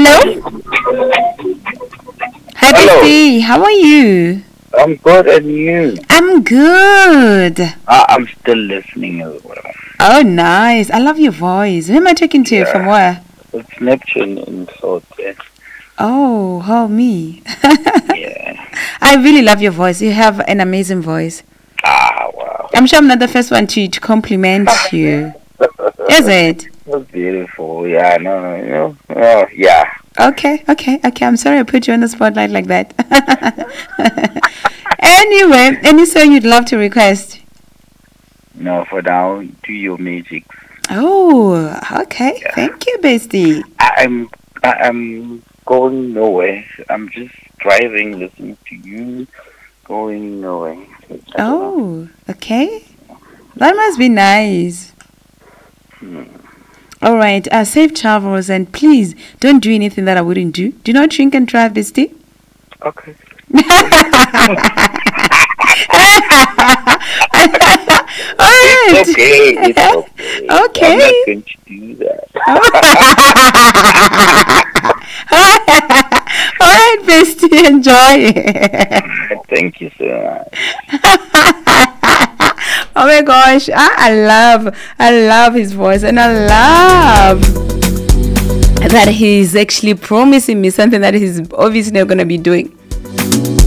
Hello. Hi, Hello. Bestie. How are you? I'm good, and you? I'm good. I'm still listening as well. Oh, nice. I love your voice. Who am I talking to? From Yeah. where? It's Neptune in South. Oh, me. Yeah. I really love your voice. You have an amazing voice. Wow. I'm sure I'm not the first one to compliment you. Is it? That's beautiful. Yeah, no. Oh, yeah. Okay. I'm sorry I put you on the spotlight like that. Anyway, any song you'd love to request? No, for now, do your magic. Oh, okay. Yeah. Thank you, Bestie. I'm going nowhere. I'm just driving, listening to you, going nowhere. I don't know. Oh, okay. That must be nice. Hmm. All right. Safe travels, and please don't do anything that I wouldn't do. Do not drink and drive, Bestie. Okay. All right. It's okay. It's okay. Okay. I'm not going to do that. All right, Bestie. Enjoy. Thank you so much. Oh my gosh, I love his voice, and I love that he's actually promising me something that he's obviously not gonna be doing.